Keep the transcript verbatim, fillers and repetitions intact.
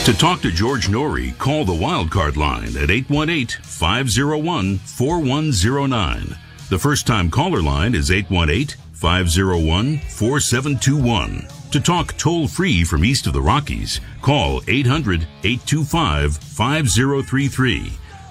To talk to George Norrie, call the Wildcard line at eight one eight, five oh one, four one oh nine. The first-time caller line is eight one eight, five oh one, four seven two one. To talk toll-free from east of the Rockies, call eight hundred, eight two five, five oh three three.